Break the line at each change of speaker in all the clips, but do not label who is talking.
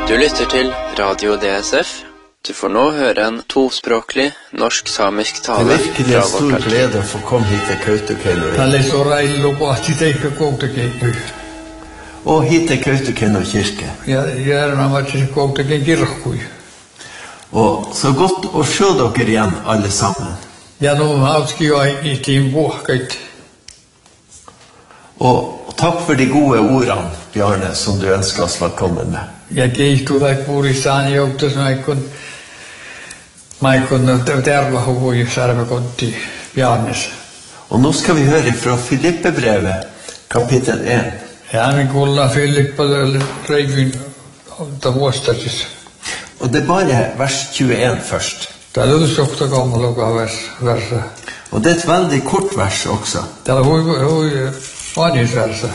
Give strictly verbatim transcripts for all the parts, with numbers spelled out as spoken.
Du lytter til Radio D S F. Du får nå høre en tospråklig norsk-samisk tale
Det er virkelig
fra
en stor
vårt arkiv.
glede for å komme hit til Kautokeino.
Tälle soraillu pohti teikka Kautokeino.
Og hit til Kautokeino kirke.
Ja järnä vatsi Kautokeino kirkkui.
Og så godt å se dere igjen alle sammen.
Ja nu hauski jo i tin vuohkait.
Og takk for de gode ordene, Bjarne, som du ønsker oss velkommen med.
Ja kiihtu tai purisaan jouktas maikon maikon tervahuvui sarvekonti Bjarnes.
Og nå skal vi høre fra Filippe-brevet, kapittel én.
Ja me kuullaan Filippa Reivin vuostasis.
Og det er bare vers tjueen først.
Täällä on softa kammaloka vers versa.
Og det er et veldig kort vers også.
Täällä hui hui vanisversa.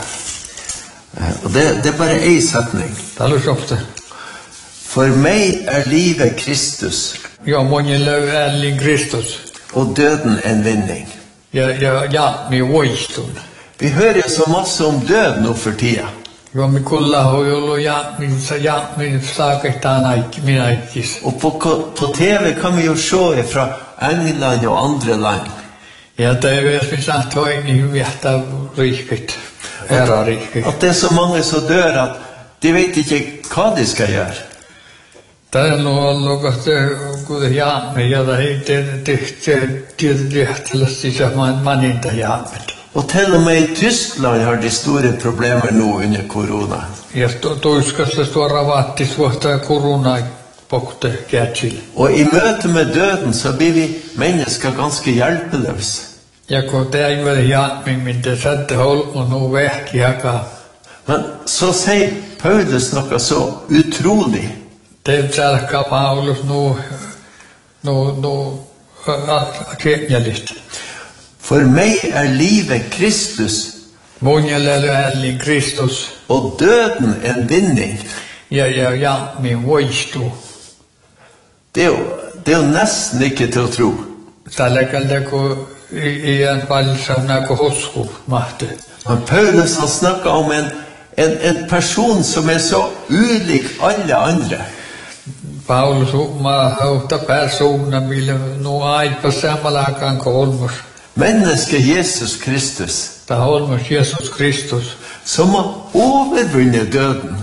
Og det, det er bare en setning.
Täällä on softa.
For meg er livet Kristus,
Ja monille älin Kristus.
og døden en vinning.
Ja ja ja mi voistun.
Vi hører jo så masse om død nå for tida.
Jo mi kulla hui ollut ja min sa ja min saakehtaan aikki minä ikkis.
Og på, på T V kan vi jo se fra England og andre land.
Ja det er vel vi sagt toini viehtä riikit. Era riikit.
At det er så mange som dør at de vet ikke hva de skal gjøre.
Täällä on ollut kohta kun ja me ja det det det det riehtälästi se man maninta ja.
Og til og med i Tyskland har de store problemer nå under korona.
Ja toiskassa suora vaattis vuotta korona pokte kätsil.
Og i møte med døden så blir vi mennesker ganske hjelpeløse.
Ja kun det ei vel ja min det satte holmu nu vehki haka.
Men så sier Paulus noe så utrolig.
Det salka Paulus nu nu nu kenjalist.
For meg er livet Kristus,
Monjelle älin Kristus.
og døden en vinning.
Ja ja ja min voistu.
Det er jo, det er jo nesten ikke til å tro.
Tällä kalta ku i en palsana ku hosku mahte.
Men Paulus har snakket om en, en, en person som er så ulik alle andre.
Paulus ma hauta persona millä nu aipa samalakan kolmos.
Menneske Jesus Kristus,
Ta holmos Jesus Kristus.
som har overvunnet døden.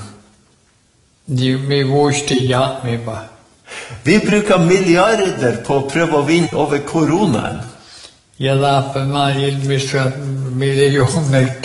Ni mi voisti ja mi ma.
Vi bruker milliarder på å prøve å vinne over koronaen.
Ja läpä ma ilmistä miljoonat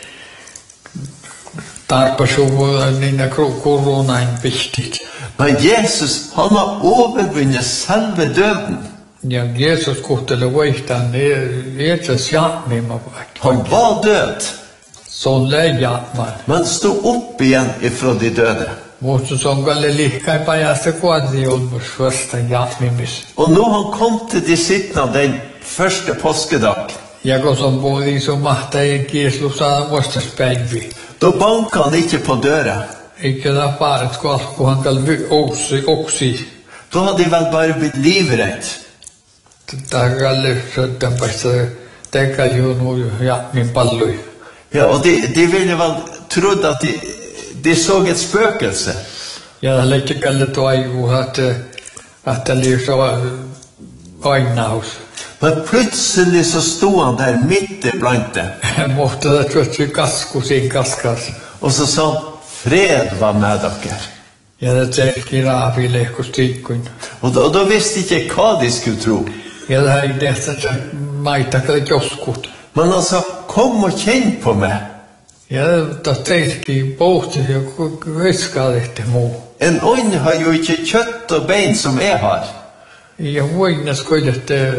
tarpasuvuilla niin koronain pistit.
Men Jesus, han har overvunnet selve døden.
Ja Jesus kuhtele voihtaan Jesus jaatmima
Han var død,
son leijaatman.
men stod opp igjen ifra de døde.
Mutta son kalle lihkai pajasta kuadri olmus vasta jaatmimis.
Og nå han kom til disiplene den første påskedag,
Ja kun son puhuttiin sun mahtai kieslu saa vastaspäivi.
da banka han ikke på døra.
Eikä da paaret kun han kalli oksi oksi.
Da hadde de vel bare blitt livredd.
Tää kalle söttän paista teka junu jaatmin pallui.
Ja, og de, de ville vel trodd at de, de så et spøkelse.
Ja lähti kalle toivu att att det så ainaus.
Men plutselig så stod han der midt iblant dem.
Mutta det tror kasku sin kaskas.
Og så sa han, fred var med dere.
Ja det teki raaville kustikkuin.
Og da, og da visste ikke hva de skulle tro.
Ja det ei tehtä maita kalle joskut.
Men han sa, kom og kjenn på meg.
Ja det teki pohti ja viskaalehti muu.
En ånd har jo ikke kjøtt og bein som jeg har.
Ja voinas koidette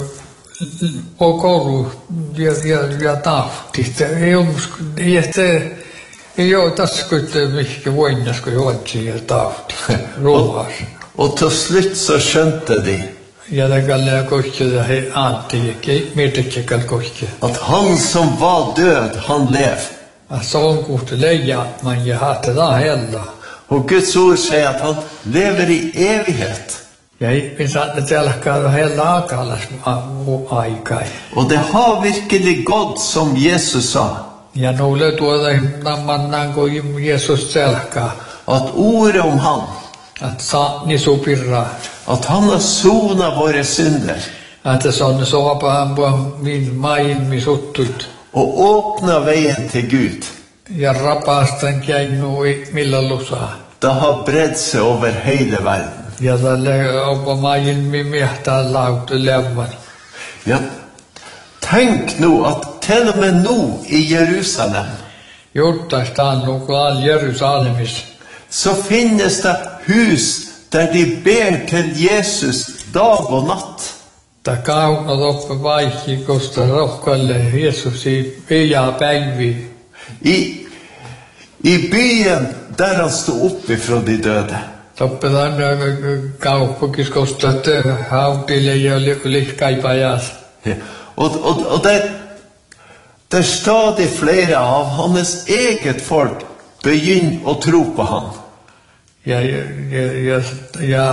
okoru ja ja ja tahti. Ei omus ja te ei oo tässä kuitte mihkä voinas kun juotsi ja tahti. Ruuhas.
Og til slutt så skjønte de
Ja det kalle ja koitte ja he antti ja mietitkö kall koitte.
at han som var død, han lev.
Så on kuhti leijaatman ja haatte da hella.
Og Guds ord sier at han lever i evighet.
Ja ihminen saatte telkkaa hella akalas aikai.
Og det har virkelig gått som Jesus sa.
Ja nulle tuota namman kun Jeesus telkkaa.
at ordet om han,
Att saani supirraa.
at han har sonat våre synder,
Että se on soapaan min main mi suttut.
og åpnet veien til Gud.
Ja rapastan käinu millä lusaa.
Det har bredd seg over hele verden.
Ja tälle oppa main mi miehtää lautu levvan.
Ja, tenk nå at til og med nå i Jerusalem,
Juttastaan nukaan Jerusalemis.
så finnes det hus der de ber til Jesus dag og natt.
Ta kaunat oppa vaihki, kosta rohkalle Jeesusi pijaa päivi.
I, I byen der han stod opp ifra de døde.
Toppetaan kauppakis, kosta hautille ja lihkaipajas.
Ja. Og, og, og der, der stadig flere av hans eget folk begynner å tro på han.
Ja, ja, ja, ja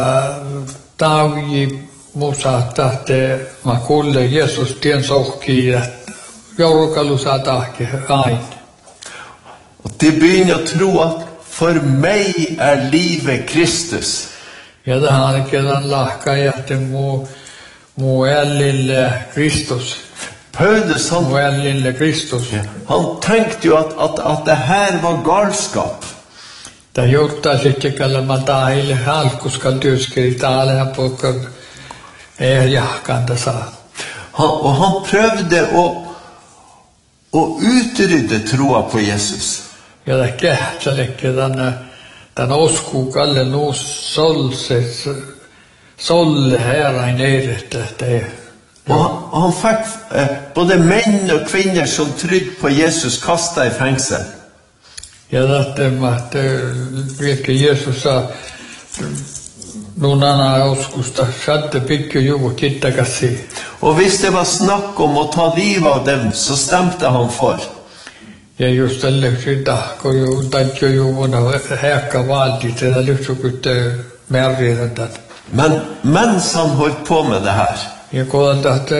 tauji musa tahte ma kuulle Jeesus tien sohki ja joulukalu saa tahke aina.
Og de begynner å tro at for meg er livet Kristus.
Ja tähän kerran lahkajat mu mu ällille Kristus.
Paulus han,
Mu ällille Kristus.
han tenkte jo at, at, at det her var galskap.
Ta juttaa sitten kalma taille halkuskal työskeri taale pokker eh jahkanta saa.
Han, og han prøvde å, å utrydde troa på Jesus.
Ja det kähtsälekke tänne tän osku kalle nuus solse solle herrain eirettä te.
Og han, og han fikk eh, både menn og kvinner som trodde på Jesus kastet i fengsel.
Ja tähtemä että virkki Jeesus saa nunana oskusta satte pikku juvu kittakassi.
Og hvis det var snakk om å ta livet av dem, så stemte han for.
Ja just tälle sitä kun ju tajju juvuna häkka valti tätä lyhtsukutte märriätä.
Men mens han holdt på med det her,
Ja kun tahte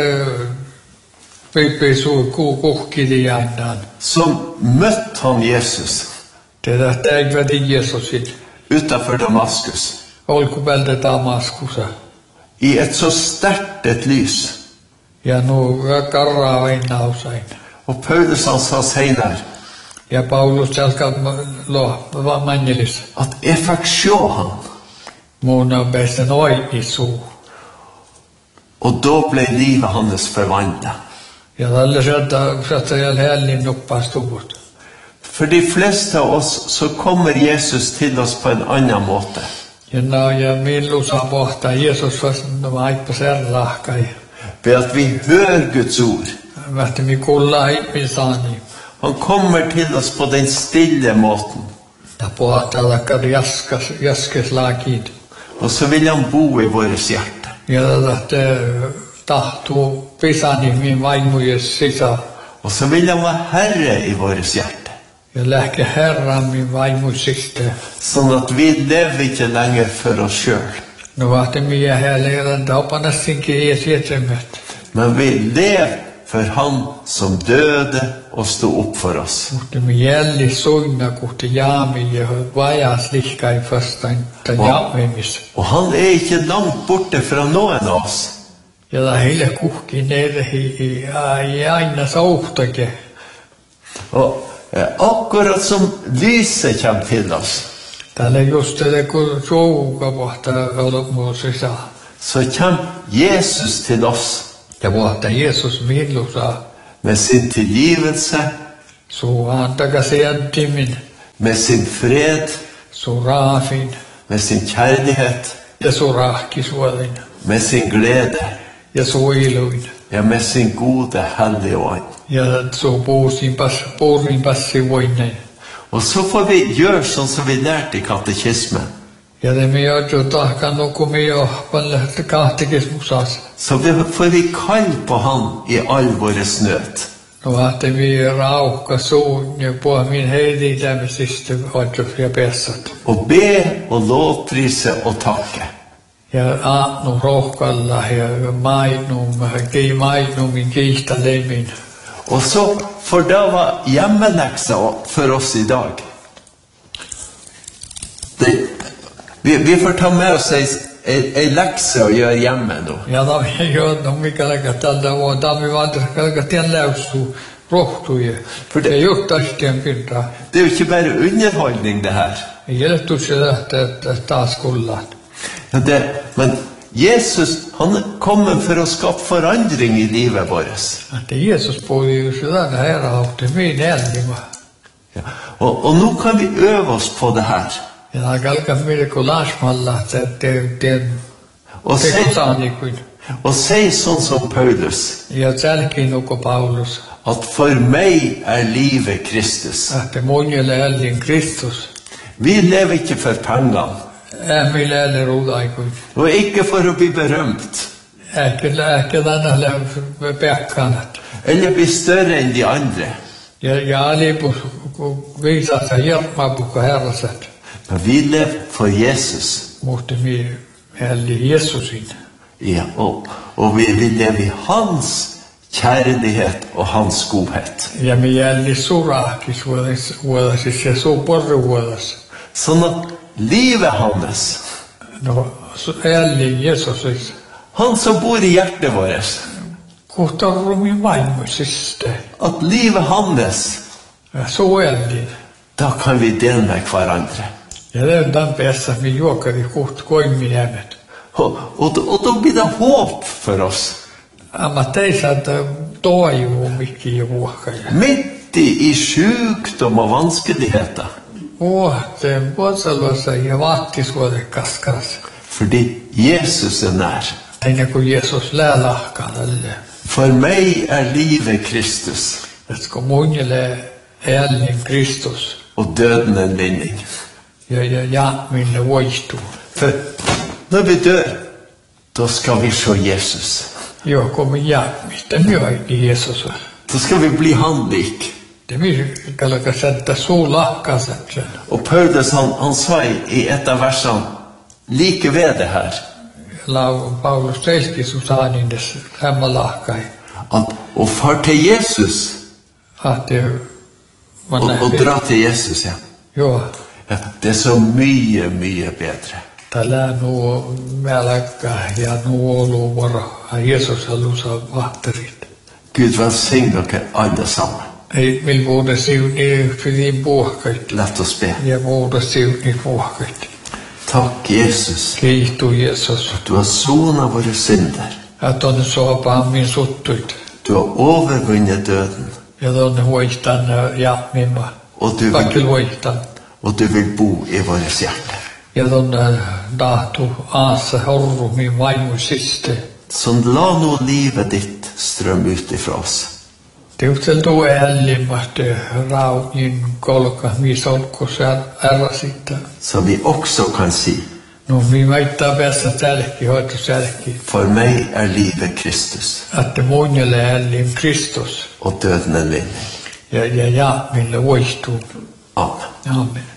piippi suu kuu kuhkili jäändään.
så møtte han Jesus
Tätä täikväti Jeesusin.
utenfor Damaskus,
Olkupältä Damaskusa.
i et så sterkt et lys.
Ja nu karraa veinausain.
Og Paulus han sa senere,
Ja Paulus jalka lo manjelis.
at jeg fikk se han,
Muun on päästä noin suu.
og da ble livet hans forvandlet.
Ja tällä sieltä sieltä jäl hällin nuppastuvut.
For de fleste av oss så kommer Jesus til oss på en annen måte.
Ja no ja millu saa pohtaa Jeesus vasta vaippa sen lahkai.
Ved at vi hører Guds ord.
Vähti mi kuulla ihmin saani.
Han kommer til oss på den stille måten.
Ja pohtaa takkar jaskas jaskes lakiin.
Og så vil han bo i vårt hjerte.
Ja tähte tahtuu pisani min vaimujes sisä.
Og så vil han være herre i vårt hjerte.
Ja lähke herran min vaimuisista.
Sånn at vi lever ikke lenger for oss selv.
No vahti mie häleerän taupanassinkin ei sietsemät.
Men vi lever for han som døde og stod opp for oss.
Mutta mi jälli suinna kohti jaami ja vajas lihkai vastaan tämän
Wow.
jaamimis.
Og han er ikke langt borte fra noen av oss.
Ja ta heille kuhki nerhi i aina sauhtake.
Og eh, akkurat som lyset kommer til oss,
Täällä just tätä kun souka pohtaa olemme sisä.
så kommer Jesus til oss
Ja pohtaa Jeesus millusa.
med sin tilgivelse,
Suu antakas jättimin.
med sin fred,
Suu raafin.
med sin kjærlighet,
Ja suu rahkisuolin.
med sin glede,
Ja suu iluin.
ja med sin gode hellige ånd.
Ja suu puusin pas, puurin passi voinen.
Og så får vi gjøre sånn som vi lærte i katekismen.
Ja te mi ojo tahkan nukumi jo palle kahtikis musas.
Så vi, får vi kalle på han i all vår nød.
No vahti mi rauhka suun ja puhua min heidi tämmöisistä ojo ja pessat.
Og be og lovprise og takke.
Ja aatnu rohkalla ja mainum, kei mainumin kiihtalemin.
Og så får det være hjemmeleksa for oss i dag. Vi, vi får ta med oss ei, ei, ei lekse og gjøre hjemme nå.
Ja da vi gjør no mikä läkä tältä on dami vantas kalka tien läustu rohtuje.
For det-
Det gjort astien pinta.
Det er jo ikke bare underholdning det her.
Hjälptu se että taas kullat.
Ja, det, men Jesus, han er kommet for å skape forandring i livet vårt.
Että Jesus puhui ju sitä här hautti min älima.
Ja. Og, og nå kan vi øve oss på det her.
Ja kalka mirakulashmalla että det
Og
det
si,
kusani kuin.
og si sånn som Paulus,
Ja tälkin uko Paulus.
at for meg er livet Kristus.
Että monille älin Kristus.
Vi lever ikke for pengene,
Emil eller rudaikun.
og ikke for å bli berømt,
Ehkä ehkä tänä läpi pekkanat.
eller bli større enn de andre.
Ja ja alipus viisasta hjelmaa puhka herraset.
Men vi lever for Jesus.
Mutta mi helli Jesusin.
Ja, og, og vi vil leve i hans kjærlighet og hans godhet.
Ja mi helli surakis vuodas ja suu porru vuodas.
Sånn at livet hans,
No helli Jesusis.
han som bor i hjertet vårt,
Kuhtorru min vaimusiste.
at livet hans,
Ja suu helli.
da kan vi dele med hverandre.
Ja det on tämän päässä mi juokari kuht koimiemet.
Og, og, og da blir det håp for oss.
Amma teisa toivu mikki ja vuokaja.
Midt i, i sykdom og vanskeligheter.
Vuohteen vuotsalvassa ja vaattisvuoden kaskaras.
Fordi Jesus er nær.
Ennen kuin Jeesus läälahkaa tälle.
For meg er livet Kristus,
Että kun munjele älin Kristus.
og døden en vinning.
Ja ja ja minne voistuu.
For når vi dør, da skal vi se Jesus.
Joo, kun me jää, mistä myöhäkin Jeesus on.
Da skal vi bli han lik.
Det missä kalka sättä suu lahkaset sen.
Og Paulus, han, han sa i, i et av versene, like ved det her,
Lau Paulus selki susaanin des hämmä lahkai.
at å far til Jesus,
Att det man
og, og
nähti.
dra til Jesus, ja.
Joo,
ja, det er så mye, mye bedre.
tällä nuo mälakka ja nuo olu varo. Jeesus halusa vahterit.
Gud velsign dere alle sammen.
Ei mil vuoda siuni fydin puhkait.
Lett oss be.
Ja vuoda siuni puhkait.
Takk, Jesus,
Kiitos Jeesus.
du har sonet våre synder.
Att on soopaan min suttuit.
Du har overvunnet døden,
Ja tuonne huihtan ja mimma.
og du
Kaikki
vil,
huihtan.
og du vil bo i våre hjerter.
Ja tuonne tahtu aassa horru min vaimusiste.
Så la nå livet ditt strømme ut ifra oss.
Tiutsel tuo ällimmästä raujin kolka mi solkkus ärrasita.
Så vi også kan si,
No mi väittää päässä sälki, hoitu sälki.
for meg er livet Kristus,
Että muinjele ällim Kristus.
og døden en vinning.
Ja ja ja mille voistuu.
Amen.
Amen.